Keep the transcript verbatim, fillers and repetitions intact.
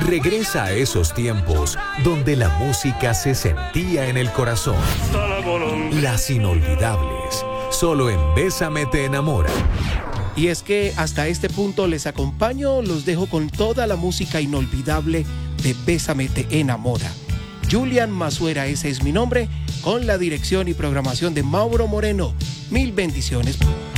Regresa a esos tiempos donde la música se sentía en el corazón. Las inolvidables, solo en Bésame te enamora. Y es que hasta este punto les acompaño, los dejo con toda la música inolvidable de Bésame te enamora. Julian Masuera, ese es mi nombre, con la dirección y programación de Mauro Moreno. Mil bendiciones.